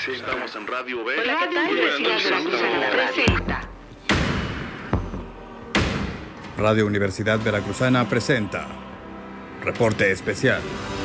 Estamos en Radio B. Hola, ¿qué tal? Universidad Veracruzana presenta. Radio Universidad Veracruzana presenta Reporte Especial.